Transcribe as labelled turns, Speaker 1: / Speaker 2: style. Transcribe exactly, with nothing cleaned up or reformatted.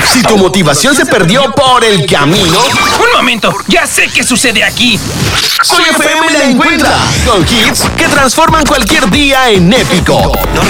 Speaker 1: Si tu motivación se perdió por el camino,
Speaker 2: ¡un momento! ¡Ya sé qué sucede aquí!
Speaker 1: Soy F M la encuentra con hits que transforman cualquier día en épico.
Speaker 3: Los